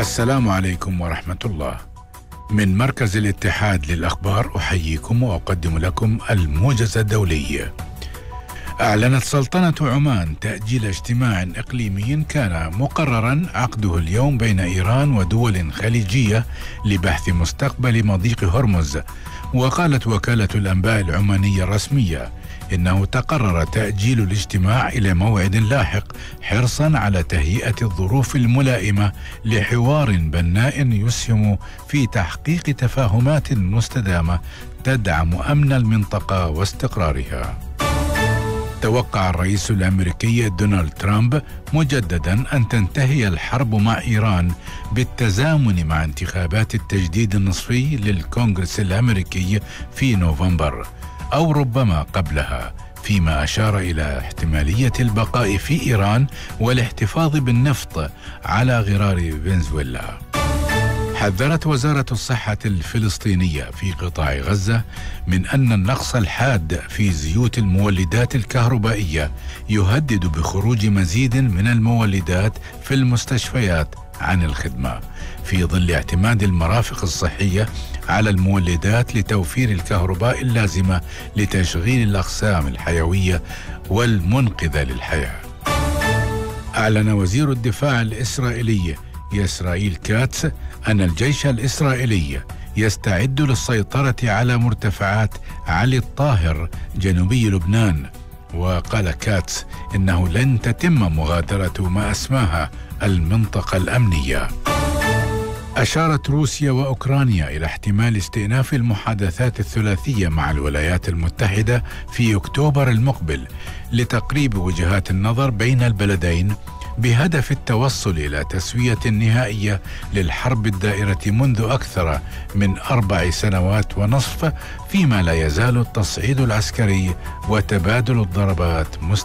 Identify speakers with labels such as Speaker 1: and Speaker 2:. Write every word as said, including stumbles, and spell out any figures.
Speaker 1: السلام عليكم ورحمة الله. من مركز الاتحاد للأخبار أحييكم وأقدم لكم الموجز الدولي. أعلنت سلطنة عمان تأجيل اجتماع إقليمي كان مقررا عقده اليوم بين إيران ودول خليجية لبحث مستقبل مضيق هرمز. وقالت وكالة الأنباء العمانية الرسمية إنه تقرر تأجيل الاجتماع إلى موعد لاحق حرصا على تهيئة الظروف الملائمة لحوار بناء يسهم في تحقيق تفاهمات مستدامة تدعم أمن المنطقة واستقرارها. توقع الرئيس الأمريكي دونالد ترامب مجددا أن تنتهي الحرب مع إيران بالتزامن مع انتخابات التجديد النصفي للكونغرس الأمريكي في نوفمبر أو ربما قبلها، فيما أشار إلى احتمالية البقاء في إيران والاحتفاظ بالنفط على غرار فنزويلا. حذرت وزارة الصحة الفلسطينية في قطاع غزة من أن النقص الحاد في زيوت المولدات الكهربائية يهدد بخروج مزيد من المولدات في المستشفيات عن الخدمة، في ظل اعتماد المرافق الصحية على المولدات لتوفير الكهرباء اللازمة لتشغيل الأقسام الحيوية والمنقذة للحياة. أعلن وزير الدفاع الإسرائيلي إسرائيل كاتس أن الجيش الإسرائيلي يستعد للسيطرة على مرتفعات علي الطاهر جنوبي لبنان. وقال كاتس إنه لن تتم مغادرة ما أسماها المنطقة الأمنية. أشارت روسيا وأوكرانيا إلى احتمال استئناف المحادثات الثلاثية مع الولايات المتحدة في أكتوبر المقبل لتقريب وجهات النظر بين البلدين بهدف التوصل إلى تسوية نهائية للحرب الدائرة منذ أكثر من أربع سنوات ونصف، فيما لا يزال التصعيد العسكري وتبادل الضربات مستمرا.